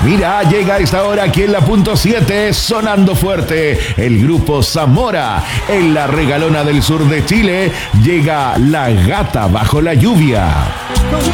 Mira, llega a esta hora aquí en la punto 7, sonando fuerte, el grupo Zamora. En la regalona del sur de Chile llega La Gata Bajo la Lluvia.